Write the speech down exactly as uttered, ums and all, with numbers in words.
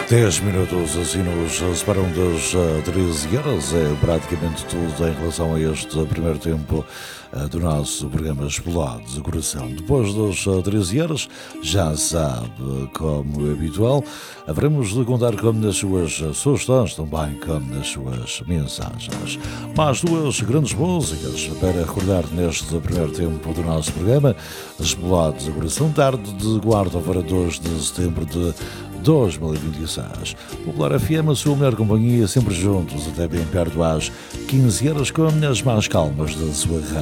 dez minutos assim nos separam das uh, treze horas, é praticamente tudo em relação a este primeiro tempo uh, do nosso programa Explorados do Coração. Depois das uh, treze horas, já sabe, como é habitual, haveremos de contar como nas suas sugestões, também como nas suas mensagens. Mais duas grandes músicas para recordar neste primeiro tempo do nosso programa Explorados do Coração, tarde de quarta-feira, dois de setembro de dois mil e vinte e seis. Popular F M, a sua melhor companhia, sempre juntos, até bem perto às quinze horas, com as mais calmas da sua rádio.